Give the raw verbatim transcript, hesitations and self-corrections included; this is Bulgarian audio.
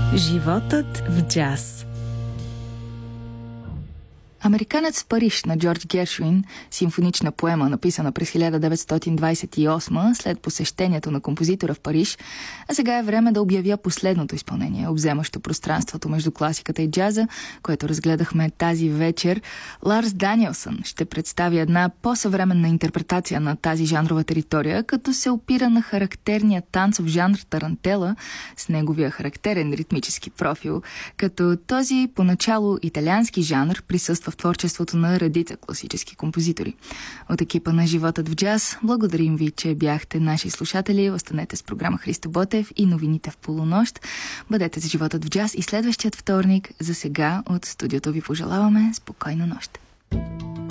Животът в джаз. Американец в Париж на Джордж Гершуин, симфонична поема, написана през хиляда деветстотин двадесет и осма след посещението на композитора в Париж, а сега е време да обявя последното изпълнение, обземащо пространството между класиката и джаза, което разгледахме тази вечер. Ларс Даниелсън ще представи една по-съвременна интерпретация на тази жанрова територия, като се опира на характерния танцов жанр тарантела с неговия характерен ритмически профил, като този поначало италиански жанр присъства в творчеството на редица класически композитори. От екипа на Животът в джаз благодарим ви, че бяхте наши слушатели. Останете с програма Христо Ботев и новините в полунощ. Бъдете с Животът в джаз и следващият вторник. За сега от студиото ви пожелаваме спокойна нощ.